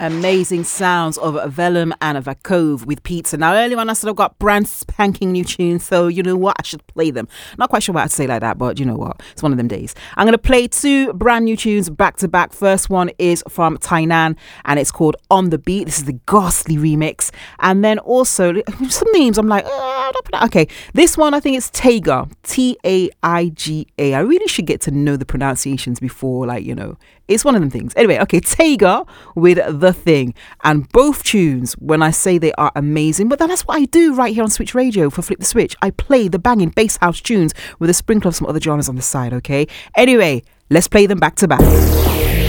Amazing sounds of Vellum and Vakove with Pizza. Now, earlier on, I said I've got brand spanking new tunes, so you know what? I should play them. Not quite sure what I'd say like that, but you know what? It's one of them days. I'm going to play two brand new tunes back to back. First one is from Tainan, and it's called On the Beat. This is the Ghastly remix. And then also, some names I'm like, okay. This one, I think it's Taiga, Taiga. I really should get to know the pronunciations before, like, you know, it's one of them things. Anyway, okay, Taiga with The Thing. And both tunes, when I say they are amazing, but that's what I do right here on Switch Radio for Flip the Switch. I play the banging bass house tunes with a sprinkle of some other genres on the side, okay? Anyway, let's play them back to back.